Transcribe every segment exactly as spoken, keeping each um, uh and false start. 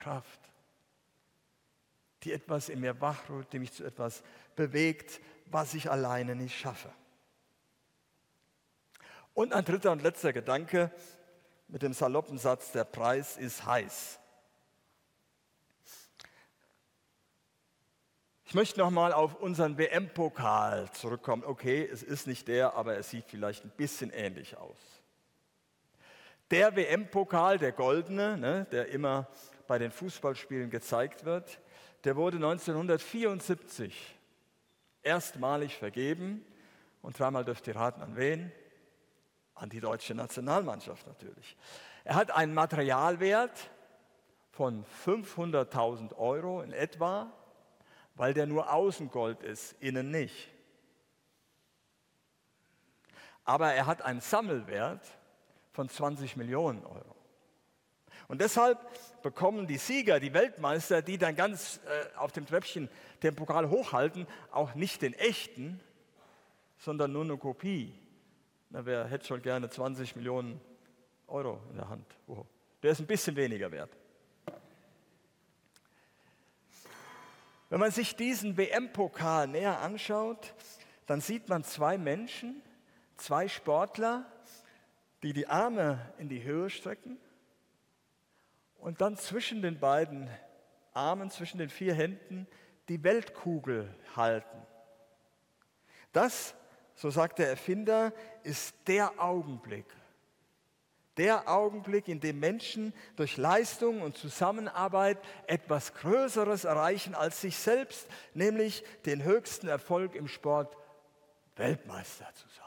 Kraft, die etwas in mir wachrüttelt, die mich zu etwas bewegt, was ich alleine nicht schaffe. Und ein dritter und letzter Gedanke mit dem saloppen Satz, der Preis ist heiß. Ich möchte nochmal auf unseren W M-Pokal zurückkommen. Okay, es ist nicht der, aber es sieht vielleicht ein bisschen ähnlich aus. Der W M-Pokal, der goldene, ne, der immer bei den Fußballspielen gezeigt wird, der wurde neunzehnhundertvierundsiebzig erstmalig vergeben. Und dreimal dürft ihr raten, an wen? An die deutsche Nationalmannschaft natürlich. Er hat einen Materialwert von fünfhunderttausend Euro in etwa, weil der nur außen Gold ist, innen nicht. Aber er hat einen Sammelwert von zwanzig Millionen Euro. Und deshalb bekommen die Sieger, die Weltmeister, die dann ganz äh, auf dem Treppchen den Pokal hochhalten, auch nicht den echten, sondern nur eine Kopie. Na, wer hätte schon gerne zwanzig Millionen Euro in der Hand? Oh, der ist ein bisschen weniger wert. Wenn man sich diesen W M-Pokal näher anschaut, dann sieht man zwei Menschen, zwei Sportler, die die Arme in die Höhe strecken und dann zwischen den beiden Armen, zwischen den vier Händen, die Weltkugel halten. Das, so sagt der Erfinder, ist der Augenblick. Der Augenblick, in dem Menschen durch Leistung und Zusammenarbeit etwas Größeres erreichen als sich selbst, nämlich den höchsten Erfolg im Sport, Weltmeister zu sein.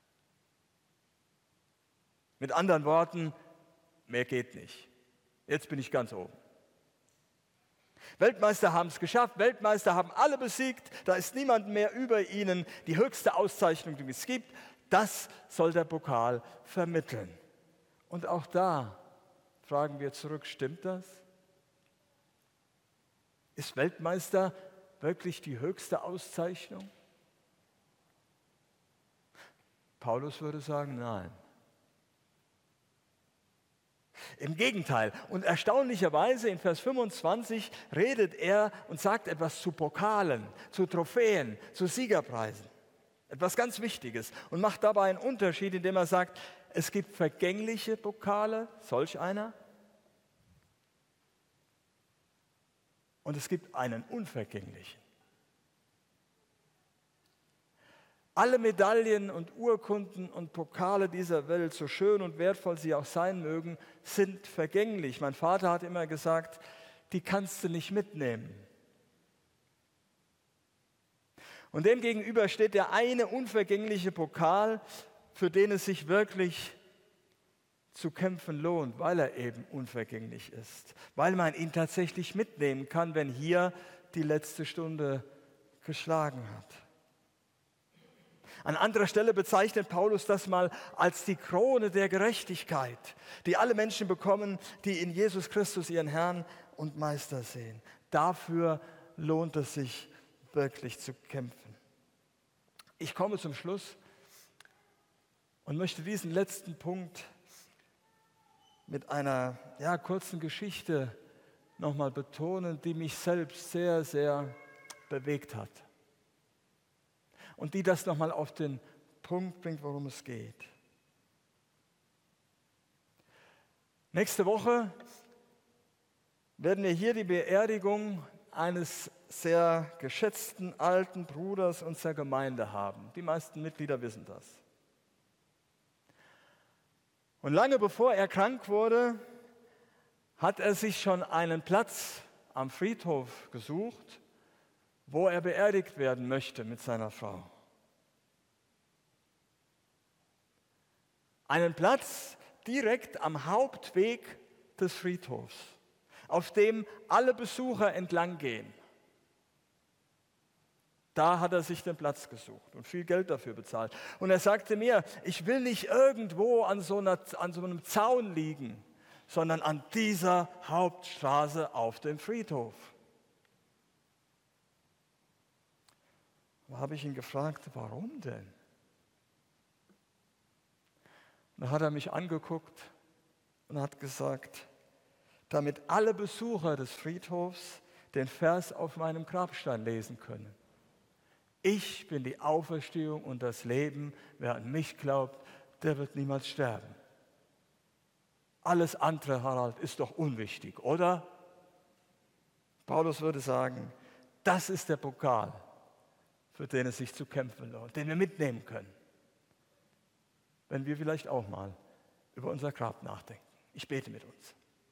Mit anderen Worten, mehr geht nicht. Jetzt bin ich ganz oben. Weltmeister haben es geschafft, Weltmeister haben alle besiegt, da ist niemand mehr über ihnen. Die höchste Auszeichnung, die es gibt, das soll der Pokal vermitteln. Und auch da fragen wir zurück, stimmt das? Ist Weltmeister wirklich die höchste Auszeichnung? Paulus würde sagen, nein. Im Gegenteil. Und erstaunlicherweise in Vers fünfundzwanzig redet er und sagt etwas zu Pokalen, zu Trophäen, zu Siegerpreisen. Etwas ganz Wichtiges und macht dabei einen Unterschied, indem er sagt, es gibt vergängliche Pokale, solch einer, und es gibt einen unvergänglichen. Alle Medaillen und Urkunden und Pokale dieser Welt, so schön und wertvoll sie auch sein mögen, sind vergänglich. Mein Vater hat immer gesagt, die kannst du nicht mitnehmen. Und demgegenüber steht der eine unvergängliche Pokal, für den es sich wirklich zu kämpfen lohnt, weil er eben unvergänglich ist, weil man ihn tatsächlich mitnehmen kann, wenn hier die letzte Stunde geschlagen hat. An anderer Stelle bezeichnet Paulus das mal als die Krone der Gerechtigkeit, die alle Menschen bekommen, die in Jesus Christus ihren Herrn und Meister sehen. Dafür lohnt es sich wirklich zu kämpfen. Ich komme zum Schluss und möchte diesen letzten Punkt mit einer ja, kurzen Geschichte nochmal betonen, die mich selbst sehr, sehr bewegt hat. Und die das nochmal auf den Punkt bringt, worum es geht. Nächste Woche werden wir hier die Beerdigung eines sehr geschätzten alten Bruders unserer Gemeinde haben. Die meisten Mitglieder wissen das. Und lange bevor er krank wurde, hat er sich schon einen Platz am Friedhof gesucht, wo er beerdigt werden möchte mit seiner Frau. Einen Platz direkt am Hauptweg des Friedhofs, auf dem alle Besucher entlang gehen. Da hat er sich den Platz gesucht und viel Geld dafür bezahlt. Und er sagte mir, ich will nicht irgendwo an so, einer, an so einem Zaun liegen, sondern an dieser Hauptstraße auf dem Friedhof. Da habe ich ihn gefragt, warum denn? Da hat er mich angeguckt und hat gesagt, damit alle Besucher des Friedhofs den Vers auf meinem Grabstein lesen können. Ich bin die Auferstehung und das Leben. Wer an mich glaubt, der wird niemals sterben. Alles andere, Harald, ist doch unwichtig, oder? Paulus würde sagen, das ist der Pokal, für den es sich zu kämpfen lohnt, den wir mitnehmen können, wenn wir vielleicht auch mal über unser Grab nachdenken. Ich bete mit uns.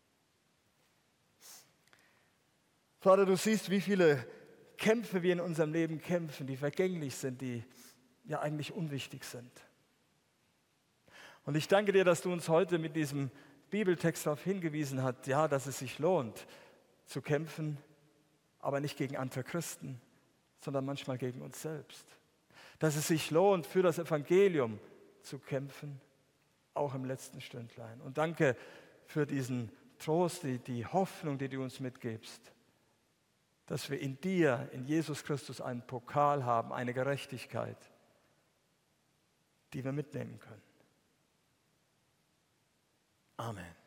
Vater, du siehst, wie viele Kämpfe wir in unserem Leben kämpfen, die vergänglich sind, die ja eigentlich unwichtig sind. Und ich danke dir, dass du uns heute mit diesem Bibeltext darauf hingewiesen hast, ja, dass es sich lohnt zu kämpfen, aber nicht gegen andere Christen, sondern manchmal gegen uns selbst. Dass es sich lohnt, für das Evangelium zu kämpfen, auch im letzten Stündlein. Und danke für diesen Trost, die, die Hoffnung, die du uns mitgibst, dass wir in dir, in Jesus Christus, einen Pokal haben, eine Gerechtigkeit, die wir mitnehmen können. Amen.